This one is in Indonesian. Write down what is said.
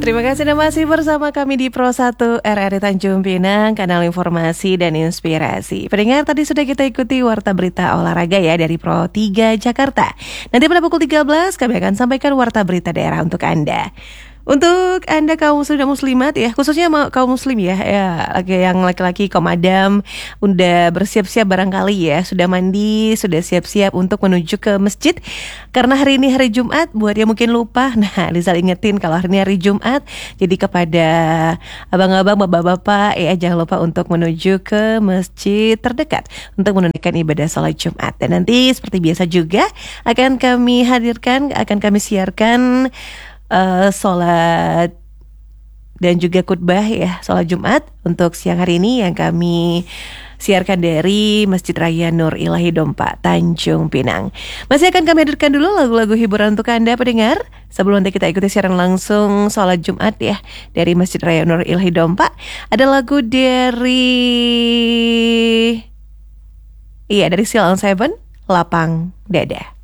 Terima kasih dan masih bersama kami di Pro 1 RRI Tanjung Pinang, kanal informasi dan inspirasi. Pendengar, tadi sudah kita ikuti warta berita olahraga ya dari Pro 3 Jakarta. Nanti pada pukul 13 kami akan sampaikan warta berita daerah untuk Anda. Untuk Anda kaum muslim dan muslimat ya, khususnya kaum muslim ya, yang laki-laki kaum adam udah bersiap-siap barangkali ya, sudah mandi, sudah siap-siap untuk menuju ke masjid. Karena hari ini hari Jumat, buat yang mungkin lupa, nah Lizal ingetin kalau hari ini hari Jumat, jadi kepada abang-abang, bapak-bapak, jangan lupa untuk menuju ke masjid terdekat untuk menunaikan ibadah sholat Jumat. Dan nanti seperti biasa juga akan kami hadirkan, akan kami siarkan sholat dan juga khutbah ya, sholat Jumat untuk siang hari ini yang kami siarkan dari Masjid Raya Nur Ilahi Dompa, Tanjung Pinang. Masih akan kami hadirkan dulu lagu-lagu hiburan untuk Anda pendengar, sebelum nanti kita ikuti siaran langsung sholat Jumat ya dari Masjid Raya Nur Ilahi Dompa. Ada lagu dari Silent Seven, Lapang Dada.